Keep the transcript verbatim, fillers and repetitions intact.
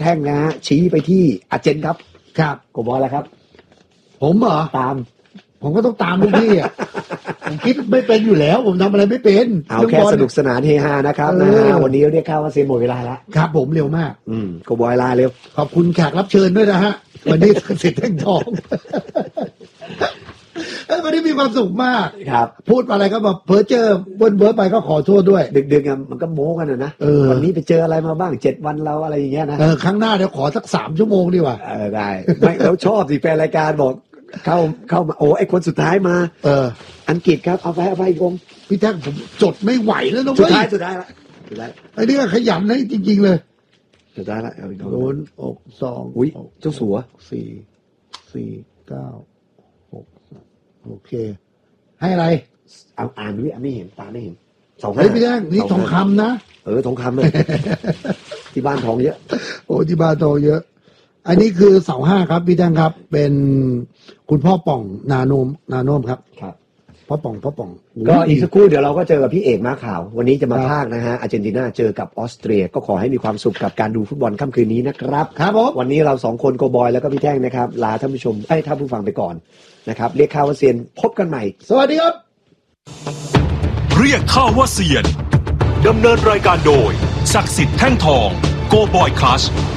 ท่งนะฮะชี้ไปที่อาร์เจนครับครับโกบอยแล้วครับผมเหรอตามผมก็ต้องตามลูกพี่อ่ะผมคิดไม่เป็นอยู่แล้วผมทำอะไรไม่เป็นเอาแค่สนุกสนานเฮฮานะครับนะฮะวันนี้เรียกข้าวว่าเซนหมดเวลาแล้วครับผมเร็วมากอืมโกบอยลาเร็วขอบคุณแขกรับเชิญด้วยนะฮะวันนี้สิทธิ์แท่งทองวันนี้มีความสุขมากครับพูดอะไรก็แบบเพ้อเจ้อเบิ้ลเบ้อไปก็ขอโทษด้วยดึกๆอ่ะมันก็โม้กันนะวันนี้ไปเจออะไรมาบ้างเจ็ดวันเราอะไรอย่างเงี้ยนะเออครั้งหน้าเดี๋ยวขอสักสามชั่วโมงดีกว่าเออได้ไม่แล้วชอบสิแฟนรายการบอกเข้าเข้ามาโอ้ไอคนสุดท้ายมาเอออังกฤษครับเอาไปเอาไปกงพี่แท่งผมจดไม่ไหวแล้วนะเว้ยสุดท้ายสุดท้ายละสุดท้ายไอ้นี่ขยันนะจริงๆเลยสุดท้ายละเอาโดนอกสองอุ้ยเจ้าสัวสี่สี่เก้าหกโอเคให้อะไรเอาอ่านด้วยไม่เห็นตาไม่เห็นสองห้าพี่แท่งนี่ทองคำนะเออทองคำเลยที่บ้านทองเยอะโอ้ที่บ้านทองเยอะอันนี้คือเสาห้าครับพี่แท่งครับเป็นคุณพ่อป่องนาโนมนาโนมครับครับพ่อป่องพ่อป่องก็อีกสักครู่เดี๋ยวเราก็เจอกับพี่เอกม้าขาววันนี้จะมาพากนะฮะอาร์เจนตินาเจอกับออสเตรียก็ขอให้มีความสุขกับการดูฟุตบอลค่ำคืนนี้นะครับครับผมวันนี้เราสองคนโกบอยแล้วก็พี่แท่งนะครับลาท่านผู้ชมไอ้ท่านผู้ฟังไปก่อนนะครับเรียกข้าวว่าเซียนพบกันใหม่สวัสดีครับเรียกข้าวว่าเซียนดำเนินรายการโดยศักดิ์สิทธิ์แท่งทองโกบอยคลัช